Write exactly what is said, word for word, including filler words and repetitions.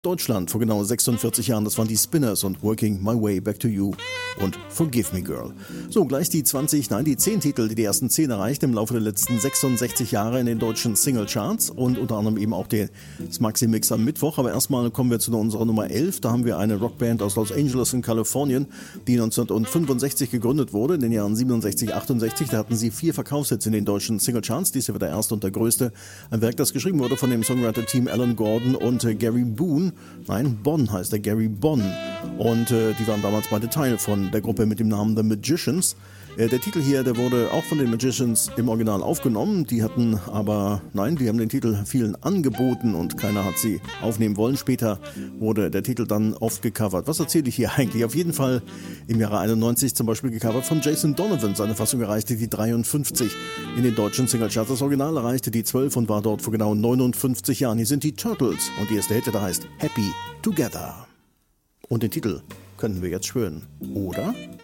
Deutschland vor genau sechsundvierzig Jahren, das waren die Spinners und Working My Way Back to You und Forgive Me Girl. So, gleich die zwanzig, nein, die zehn Titel, die die ersten zehn erreicht im Laufe der letzten sechsundsechzig Jahre in den deutschen Singlecharts und unter anderem eben auch den Maxi-Mix am Mittwoch. Aber erstmal kommen wir zu unserer Nummer elf. Da haben wir eine Rockband aus Los Angeles in Kalifornien, die neunzehnhundertfünfundsechzig gegründet wurde. In den Jahren siebenundsechzig, achtundsechzig, da hatten sie vier Verkaufshits in den deutschen Singlecharts. Dies hier war der erste und der größte. Ein Werk, das geschrieben wurde von dem Songwriter-Team Alan Gordon und äh, Gary Boone. Nein, Bonn heißt er, Gary Bonn. Und äh, die waren damals beide Teil von der Gruppe mit dem Namen The Magicians. Äh, der Titel hier, der wurde auch von den Magicians im Original aufgenommen. Die hatten aber, nein, die haben den Titel vielen angeboten und keiner hat sie aufnehmen wollen. Später wurde der Titel dann oft gecovert. Was erzähle ich hier eigentlich? Auf jeden Fall im Jahre einundneunzig zum Beispiel gecovert von Jason Donovan. Seine Fassung erreichte die dreiundfünfzig in den deutschen Singlecharts. Das Original erreichte die zwölf und war dort vor genau neunundfünfzig Jahren. Hier sind die Turtles und die erste Hit, der heißt Happy Together. Und den Titel könnten wir jetzt schwören, oder?